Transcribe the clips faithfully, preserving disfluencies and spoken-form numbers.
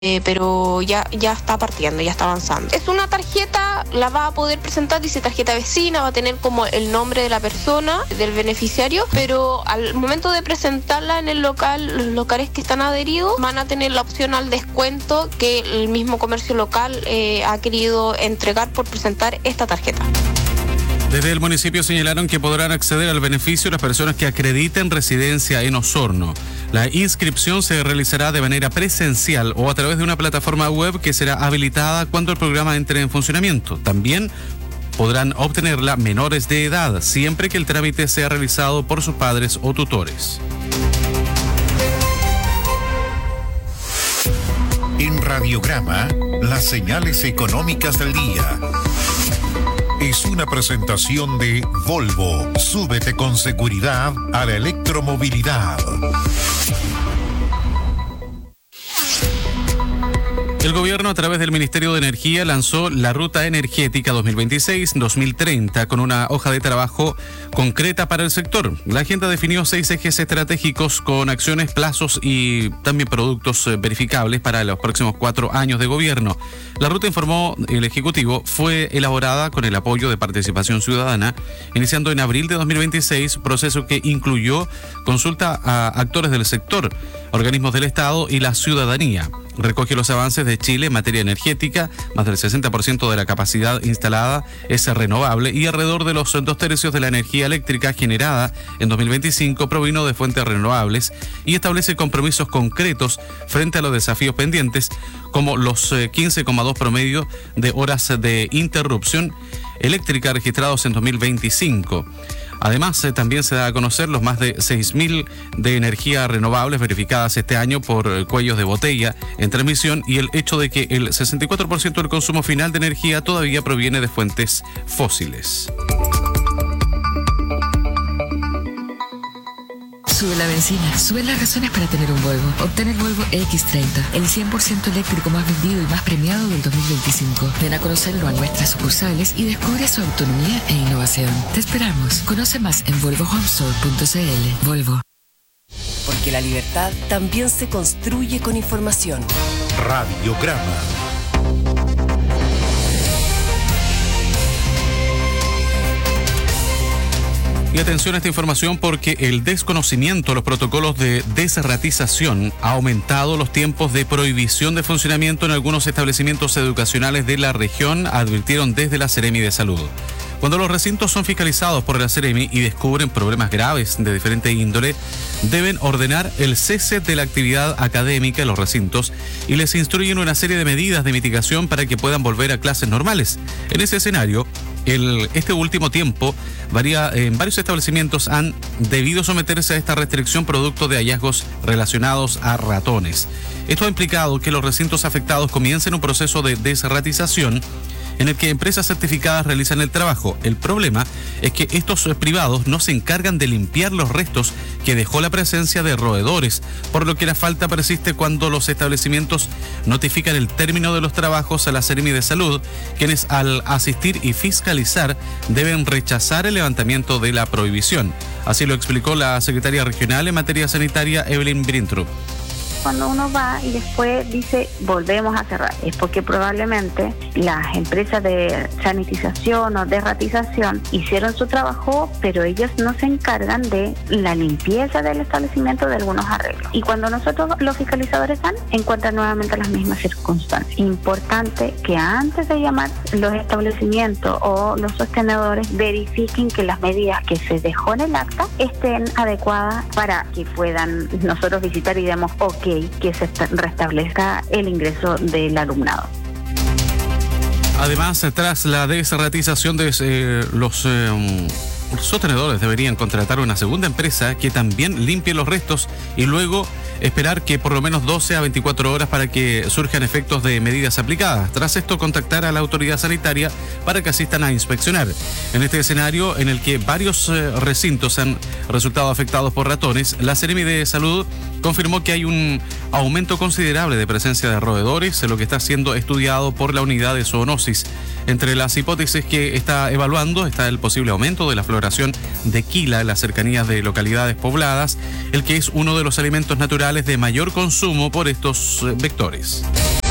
Eh, pero ya, ya está partiendo, ya está avanzando. Es una tarjeta, la va a poder presentar, dice tarjeta vecina, va a tener como el nombre de la persona, del beneficiario, pero al momento de presentarla en el local, los locales que están adheridos van a tener la opción al descuento que el mismo comercio local eh, ha querido entregar por presentar esta tarjeta. Desde el municipio señalaron que podrán acceder al beneficio las personas que acrediten residencia en Osorno. La inscripción se realizará de manera presencial o a través de una plataforma web que será habilitada cuando el programa entre en funcionamiento. También podrán obtenerla menores de edad, siempre que el trámite sea realizado por sus padres o tutores. En Radiograma, las señales económicas del día. Es una presentación de Volvo. Súbete con seguridad a la electromovilidad. El gobierno, a través del Ministerio de Energía, lanzó la Ruta Energética dos mil veintiséis dos mil treinta con una hoja de trabajo concreta para el sector. La agenda definió seis ejes estratégicos con acciones, plazos y también productos verificables para los próximos cuatro años de gobierno. La ruta, informó el Ejecutivo, fue elaborada con el apoyo de Participación Ciudadana, iniciando en abril de dos mil veintiséis, proceso que incluyó consulta a actores del sector, organismos del Estado y la ciudadanía. Recoge los avances de Chile en materia energética. Más del sesenta por ciento de la capacidad instalada es renovable y alrededor de los dos tercios de la energía eléctrica generada en dos mil veinticinco provino de fuentes renovables, y establece compromisos concretos frente a los desafíos pendientes, como los quince coma dos promedio de horas de interrupción eléctrica registrados en dos mil veinticinco. Además, eh, también se da a conocer los más de seis mil de energía renovables verificadas este año por eh, cuellos de botella en transmisión, y el hecho de que el sesenta y cuatro por ciento del consumo final de energía todavía proviene de fuentes fósiles. Sube la benzina, sube las razones para tener un Volvo. Obtén el Volvo equis treinta, el cien por ciento eléctrico más vendido y más premiado del dos mil veinticinco. Ven a conocerlo a nuestras sucursales y descubre su autonomía e innovación. Te esperamos. Conoce más en volvo home store punto c l. Volvo. Porque la libertad también se construye con información. Radiograma. Y atención a esta información, porque el desconocimiento de los protocolos de desratización ha aumentado los tiempos de prohibición de funcionamiento en algunos establecimientos educacionales de la región, advirtieron desde la Seremi de Salud. Cuando los recintos son fiscalizados por la Seremi y descubren problemas graves de diferente índole, deben ordenar el cese de la actividad académica en los recintos y les instruyen una serie de medidas de mitigación para que puedan volver a clases normales. En ese escenario, el, este último tiempo, varía, en varios establecimientos han debido someterse a esta restricción producto de hallazgos relacionados a ratones. Esto ha implicado que los recintos afectados comiencen un proceso de desratización en el que empresas certificadas realizan el trabajo. El problema es que estos privados no se encargan de limpiar los restos que dejó la presencia de roedores, por lo que la falta persiste cuando los establecimientos notifican el término de los trabajos a la Seremi de Salud, quienes al asistir y fiscalizar deben rechazar el levantamiento de la prohibición. Así lo explicó la secretaria regional en materia sanitaria, Evelyn Brintrup. Cuando uno va y después dice volvemos a cerrar, es porque probablemente las empresas de sanitización o de ratización hicieron su trabajo, pero ellos no se encargan de la limpieza del establecimiento, de algunos arreglos. Y cuando nosotros, los fiscalizadores, van, encuentran nuevamente las mismas circunstancias. Importante que antes de llamar los establecimientos o los sostenedores verifiquen que las medidas que se dejó en el acta estén adecuadas para que puedan nosotros visitar y demos ok, que se restablezca el ingreso del alumnado. Además, tras la desratización de eh, los eh, sostenedores, deberían contratar una segunda empresa que también limpie los restos y luego esperar que por lo menos doce a veinticuatro horas para que surjan efectos de medidas aplicadas. Tras esto, contactar a la autoridad sanitaria para que asistan a inspeccionar. En este escenario, en el que varios eh, recintos han resultado afectados por ratones, la Seremi de Salud confirmó que hay un aumento considerable de presencia de roedores, lo que está siendo estudiado por la unidad de zoonosis. Entre las hipótesis que está evaluando está el posible aumento de la flora elaboración de quila en las cercanías de localidades pobladas, el que es uno de los alimentos naturales de mayor consumo por estos vectores.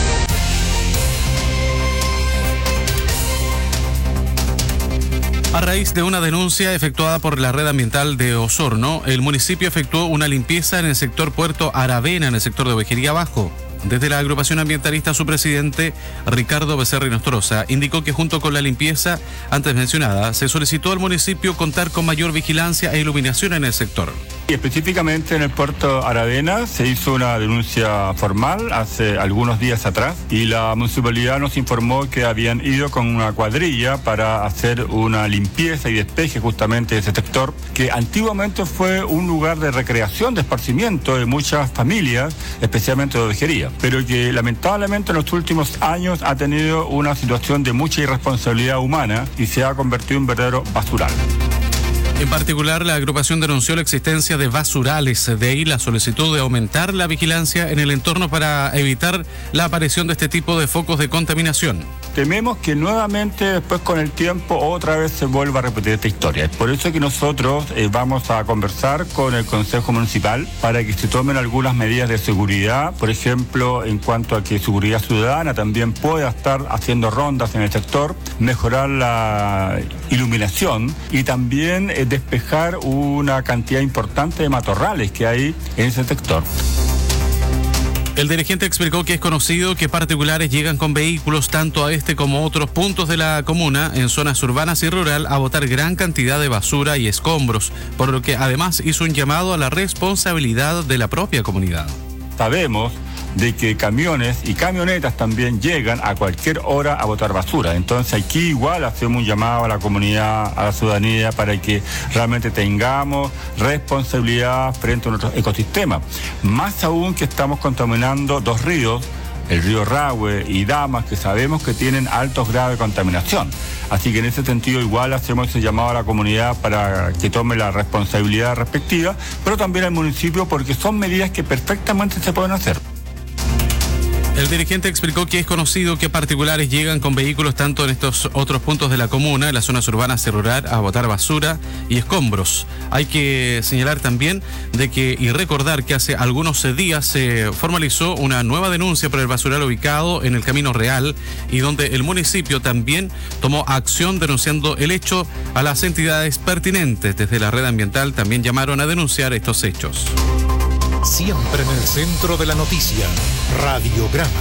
A raíz de una denuncia efectuada por la Red Ambiental de Osorno, el municipio efectuó una limpieza en el sector Puerto Aravena, en el sector de Ovejería Bajo. Desde la agrupación ambientalista, su presidente, Ricardo Becerra Nostroza, indicó que junto con la limpieza antes mencionada, se solicitó al municipio contar con mayor vigilancia e iluminación en el sector. Y específicamente en el puerto Aravena se hizo una denuncia formal hace algunos días atrás y la municipalidad nos informó que habían ido con una cuadrilla para hacer una limpieza y despeje justamente de ese sector, que antiguamente fue un lugar de recreación, de esparcimiento de muchas familias, especialmente de ovejería, pero que lamentablemente en los últimos años ha tenido una situación de mucha irresponsabilidad humana y se ha convertido en un verdadero basural. En particular, la agrupación denunció la existencia de basurales, de ahí la solicitud de aumentar la vigilancia en el entorno para evitar la aparición de este tipo de focos de contaminación. Tememos que nuevamente después con el tiempo otra vez se vuelva a repetir esta historia. Es por eso que nosotros eh, vamos a conversar con el Consejo Municipal para que se tomen algunas medidas de seguridad, por ejemplo, en cuanto a que seguridad ciudadana también pueda estar haciendo rondas en el sector, mejorar la iluminación y también eh, despejar una cantidad importante de matorrales que hay en ese sector. El dirigente explicó que es conocido que particulares llegan con vehículos tanto a este como a otros puntos de la comuna, en zonas urbanas y rural, a botar gran cantidad de basura y escombros, por lo que además hizo un llamado a la responsabilidad de la propia comunidad. Sabemos de que camiones y camionetas también llegan a cualquier hora a botar basura. Entonces aquí igual hacemos un llamado a la comunidad, a la ciudadanía, para que realmente tengamos responsabilidad frente a nuestro ecosistema. Más aún que estamos contaminando dos ríos, el río Rahue y Damas, que sabemos que tienen altos grados de contaminación. Así que en ese sentido igual hacemos ese llamado a la comunidad para que tome la responsabilidad respectiva, pero también al municipio, porque son medidas que perfectamente se pueden hacer. El dirigente explicó que es conocido que particulares llegan con vehículos tanto en estos otros puntos de la comuna, en las zonas urbanas y rural, a botar basura y escombros. Hay que señalar también de que y recordar que hace algunos días se formalizó una nueva denuncia por el basural ubicado en el Camino Real y donde el municipio también tomó acción denunciando el hecho a las entidades pertinentes. Desde la red ambiental también llamaron a denunciar estos hechos. Siempre en el centro de la noticia, Radiograma.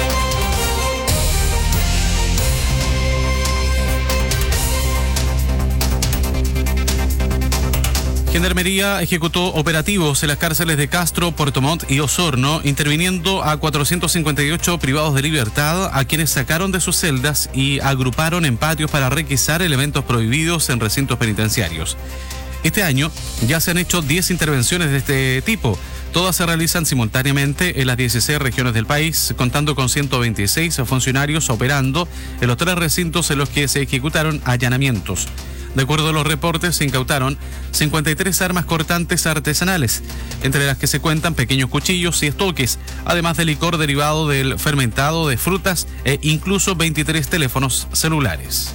Gendarmería ejecutó operativos en las cárceles de Castro, Puerto Montt y Osorno, interviniendo a cuatrocientos cincuenta y ocho privados de libertad, a quienes sacaron de sus celdas y agruparon en patios para requisar elementos prohibidos en recintos penitenciarios. Este año ya se han hecho diez intervenciones de este tipo. Todas se realizan simultáneamente en las dieciséis regiones del país, contando con ciento veintiséis funcionarios operando en los tres recintos en los que se ejecutaron allanamientos. De acuerdo a los reportes, se incautaron cincuenta y tres armas cortantes artesanales, entre las que se cuentan pequeños cuchillos y estoques, además de licor derivado del fermentado de frutas e incluso veintitrés teléfonos celulares.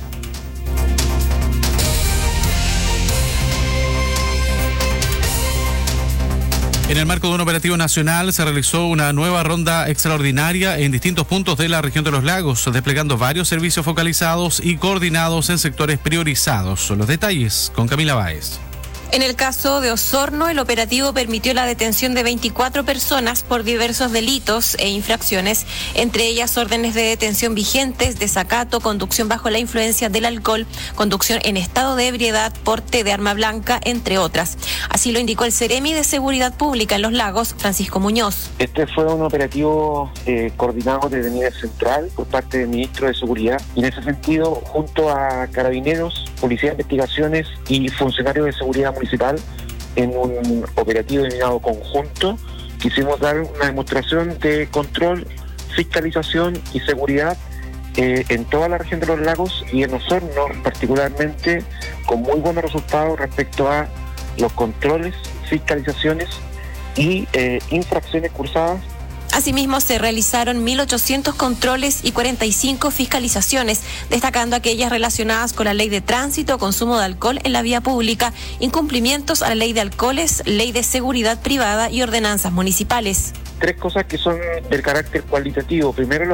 En el marco de un operativo nacional se realizó una nueva ronda extraordinaria en distintos puntos de la región de los lagos, desplegando varios servicios focalizados y coordinados en sectores priorizados. Los detalles con Camila Báez. En el caso de Osorno, el operativo permitió la detención de veinticuatro personas por diversos delitos e infracciones, entre ellas órdenes de detención vigentes, desacato, conducción bajo la influencia del alcohol, conducción en estado de ebriedad, porte de arma blanca, entre otras. Así lo indicó el Ceremi de Seguridad Pública en Los Lagos, Francisco Muñoz. Este fue un operativo eh, coordinado desde nivel central por parte del Ministro de Seguridad y en ese sentido, junto a Carabineros, Policía de Investigaciones y funcionarios de seguridad municipal, en un operativo denominado conjunto, quisimos dar una demostración de control, fiscalización y seguridad eh, en toda la región de los lagos y en Osorno particularmente, con muy buenos resultados respecto a los controles, fiscalizaciones y eh, infracciones cursadas. Asimismo, se realizaron mil ochocientos controles y cuarenta y cinco fiscalizaciones, destacando aquellas relacionadas con la ley de tránsito, consumo de alcohol en la vía pública, incumplimientos a la ley de alcoholes, ley de seguridad privada y ordenanzas municipales. Tres cosas que son del carácter cualitativo. Primero,